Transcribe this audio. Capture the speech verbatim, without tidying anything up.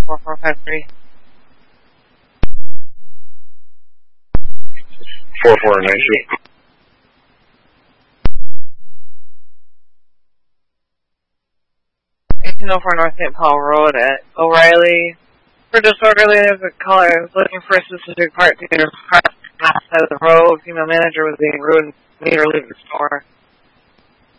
four four five three. four four nine two. eighteen oh four North Saint Paul Road at O'Reilly. For disorderly, there's a caller looking for a specific part to get across the side of the road. Female manager was being rude and made her leave the store.